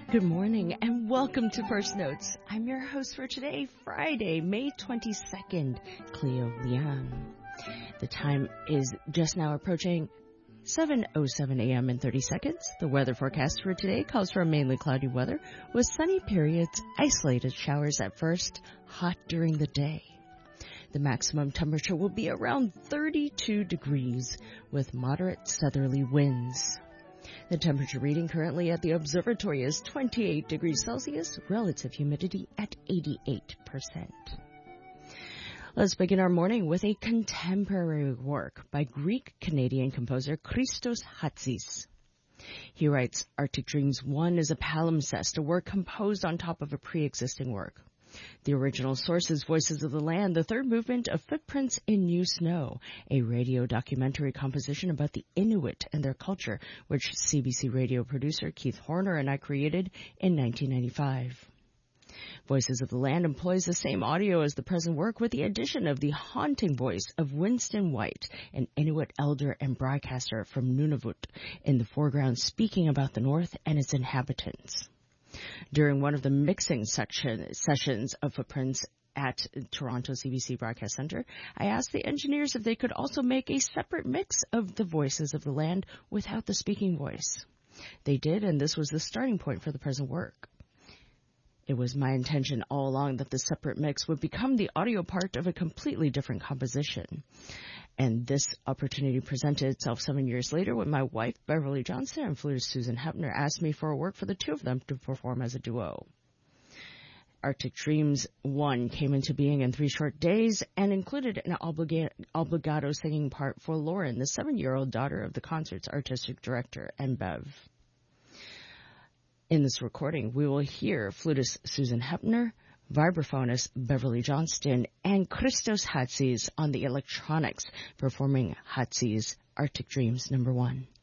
Good morning and welcome to First Notes. I'm your host for today, Friday, May 22nd, Cleo Liang. The time is just now approaching 7:07 a.m. in 30 seconds. The weather forecast for today calls for mainly cloudy weather with sunny periods, isolated showers at first, hot during the day. The maximum temperature will be around 32 degrees with moderate southerly winds. The temperature reading currently at the observatory is 28 degrees Celsius, relative humidity at 88%. Let's begin our morning with a contemporary work by Greek-Canadian composer Christos Hatsis. He writes, Arctic Dreams 1 is a palimpsest, a work composed on top of a pre-existing work. The original source is Voices of the Land, the third movement of Footprints in New Snow, a radio documentary composition about the Inuit and their culture, which CBC radio producer Keith Horner and I created in 1995. Voices of the Land employs the same audio as the present work with the addition of the haunting voice of Winston White, an Inuit elder and broadcaster from Nunavut, in the foreground speaking about the North and its inhabitants. During one of the mixing sessions of Footprints at Toronto CBC Broadcast Centre, I asked the engineers if they could also make a separate mix of the Voices of the Land without the speaking voice. They did, and this was the starting point for the present work. It was my intention all along that the separate mix would become the audio part of a completely different composition. And this opportunity presented itself 7 years later when my wife, Beverly Johnston, and flutist Susan Hepner asked me for a work for the two of them to perform as a duo. Arctic Dreams 1 came into being in 3 short days and included an obligato singing part for Lauren, the 7-year-old daughter of the concert's artistic director, and Bev. In this recording, we will hear flutist Susan Hepner, vibraphonist Beverly Johnston, and Christos Hatsis on the electronics performing Hatsis' Arctic Dreams No. 1.